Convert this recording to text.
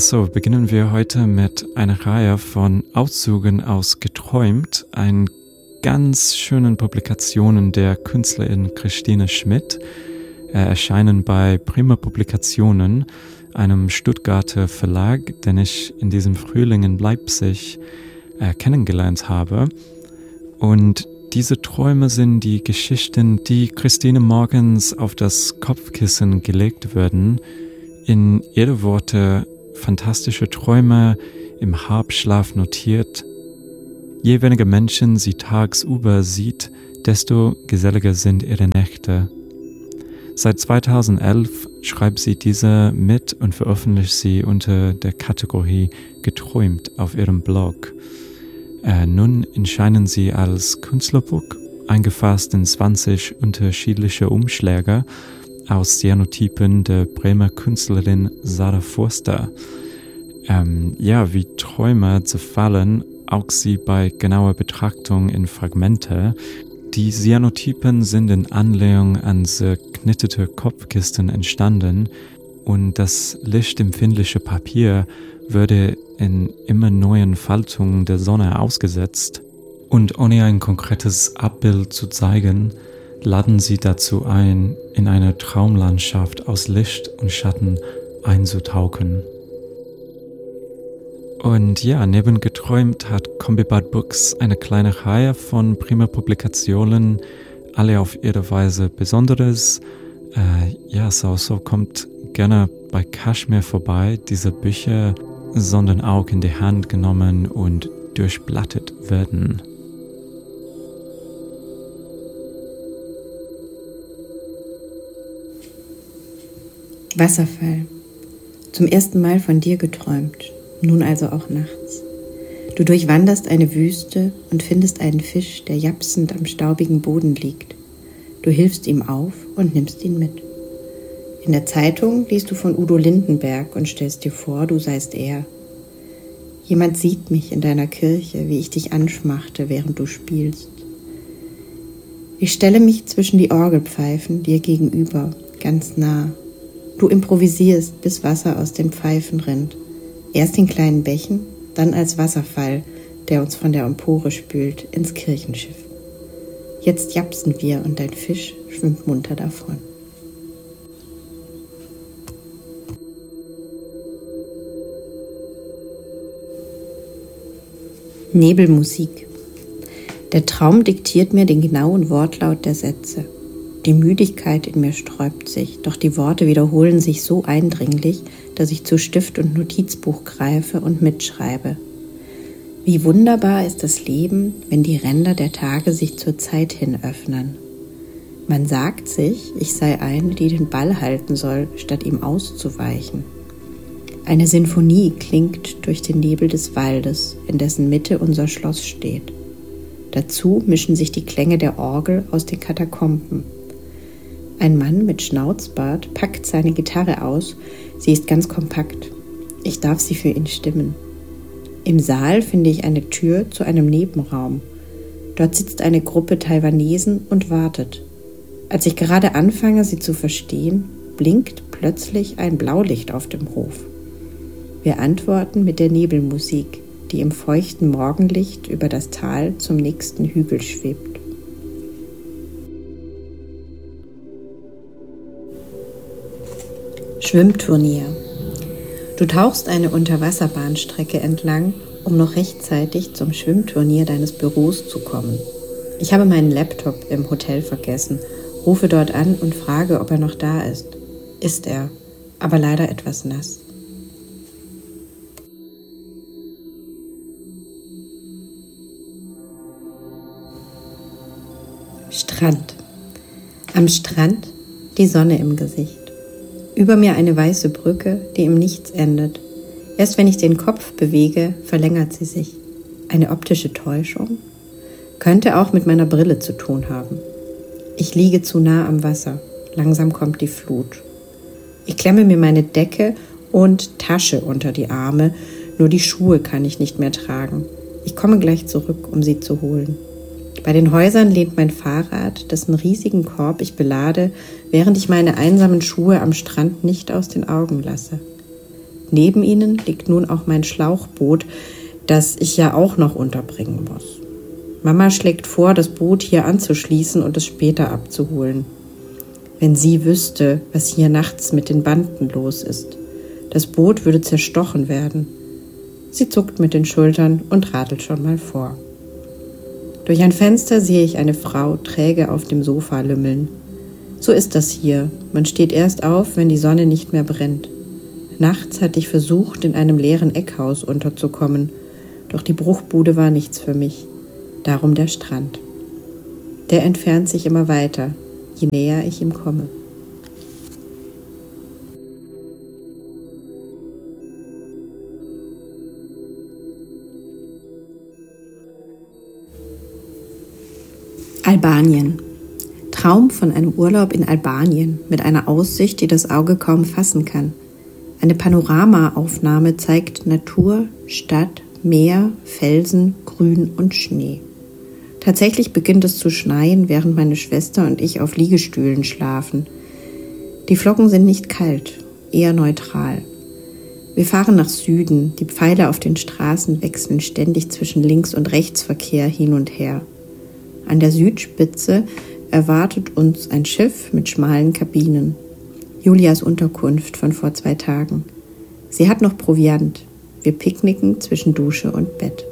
So beginnen wir heute mit einer Reihe von Auszügen aus Geträumt, einen ganz schönen Publikationen der Künstlerin Christine Schmidt, erscheinen bei Prima Publikationen, einem Stuttgarter Verlag, den ich in diesem Frühling in Leipzig kennengelernt habe. Und diese Träume sind die Geschichten, die Christine morgens auf das Kopfkissen gelegt werden, in ihre Worte fantastische Träume im Halbschlaf notiert. Je weniger Menschen sie tagsüber sieht, desto geselliger sind ihre Nächte. Seit 2011 schreibt sie diese mit und veröffentlicht sie unter der Kategorie Geträumt auf ihrem Blog. Nun erscheinen sie als Künstlerbuch, eingefasst in 20 unterschiedliche Umschläge aus Cyanotypen der Bremer Künstlerin Sarah Forster. Wie Träume zerfallen auch sie bei genauer Betrachtung in Fragmente. Die Cyanotypen sind in Anlehnung an zerknitterte Kopfkisten entstanden und das lichtempfindliche Papier würde in immer neuen Faltungen der Sonne ausgesetzt. Und ohne ein konkretes Abbild zu zeigen, laden sie dazu ein, in eine Traumlandschaft aus Licht und Schatten einzutauchen. Und ja, neben Geträumt hat Kombibad Books eine kleine Reihe von Prima Publikationen, alle auf ihre Weise Besonderes. So kommt gerne bei Kashmir vorbei, diese Bücher sollen auch in die Hand genommen und durchblättert werden. Wasserfall. Zum ersten Mal von dir geträumt, nun also auch nachts. Du durchwanderst eine Wüste und findest einen Fisch, der japsend am staubigen Boden liegt. Du hilfst ihm auf und nimmst ihn mit. In der Zeitung liest du von Udo Lindenberg und stellst dir vor, du seist er. Jemand sieht mich in deiner Kirche, wie ich dich anschmachte, während du spielst. Ich stelle mich zwischen die Orgelpfeifen dir gegenüber, ganz nah. Du improvisierst, bis Wasser aus den Pfeifen rinnt. Erst in kleinen Bächen, dann als Wasserfall, der uns von der Empore spült, ins Kirchenschiff. Jetzt japsen wir und dein Fisch schwimmt munter davon. Nebelmusik. Der Traum diktiert mir den genauen Wortlaut der Sätze. Die Müdigkeit in mir sträubt sich, doch die Worte wiederholen sich so eindringlich, dass ich zu Stift und Notizbuch greife und mitschreibe. Wie wunderbar ist das Leben, wenn die Ränder der Tage sich zur Zeit hin öffnen. Man sagt sich, ich sei eine, die den Ball halten soll, statt ihm auszuweichen. Eine Sinfonie klingt durch den Nebel des Waldes, in dessen Mitte unser Schloss steht. Dazu mischen sich die Klänge der Orgel aus den Katakomben. Ein Mann mit Schnauzbart packt seine Gitarre aus, sie ist ganz kompakt. Ich darf sie für ihn stimmen. Im Saal finde ich eine Tür zu einem Nebenraum. Dort sitzt eine Gruppe Taiwanesen und wartet. Als ich gerade anfange, sie zu verstehen, blinkt plötzlich ein Blaulicht auf dem Hof. Wir antworten mit der Nebelmusik, die im feuchten Morgenlicht über das Tal zum nächsten Hügel schwebt. Schwimmturnier. Du tauchst eine Unterwasserbahnstrecke entlang, um noch rechtzeitig zum Schwimmturnier deines Büros zu kommen. Ich habe meinen Laptop im Hotel vergessen, rufe dort an und frage, ob er noch da ist. Ist er, aber leider etwas nass. Strand. Am Strand die Sonne im Gesicht. Über mir eine weiße Brücke, die im Nichts endet. Erst wenn ich den Kopf bewege, verlängert sie sich. Eine optische Täuschung? Könnte auch mit meiner Brille zu tun haben. Ich liege zu nah am Wasser. Langsam kommt die Flut. Ich klemme mir meine Decke und Tasche unter die Arme, nur die Schuhe kann ich nicht mehr tragen. Ich komme gleich zurück, um sie zu holen. Bei den Häusern lehnt mein Fahrrad, dessen riesigen Korb ich belade, während ich meine einsamen Schuhe am Strand nicht aus den Augen lasse. Neben ihnen liegt nun auch mein Schlauchboot, das ich ja auch noch unterbringen muss. Mama schlägt vor, das Boot hier anzuschließen und es später abzuholen. Wenn sie wüsste, was hier nachts mit den Banden los ist. Das Boot würde zerstochen werden. Sie zuckt mit den Schultern und radelt schon mal vor. Durch ein Fenster sehe ich eine Frau träge auf dem Sofa lümmeln. So ist das hier. Man steht erst auf, wenn die Sonne nicht mehr brennt. Nachts hatte ich versucht, in einem leeren Eckhaus unterzukommen. Doch die Bruchbude war nichts für mich. Darum der Strand. Der entfernt sich immer weiter, je näher ich ihm komme. Albanien. Traum von einem Urlaub in Albanien mit einer Aussicht, die das Auge kaum fassen kann. Eine Panoramaaufnahme zeigt Natur, Stadt, Meer, Felsen, Grün und Schnee. Tatsächlich beginnt es zu schneien, während meine Schwester und ich auf Liegestühlen schlafen. Die Flocken sind nicht kalt, eher neutral. Wir fahren nach Süden, die Pfeile auf den Straßen wechseln ständig zwischen Links- und Rechtsverkehr hin und her. An der Südspitze erwartet uns ein Schiff mit schmalen Kabinen. Julias Unterkunft von vor 2 Tagen. Sie hat noch Proviant. Wir picknicken zwischen Dusche und Bett.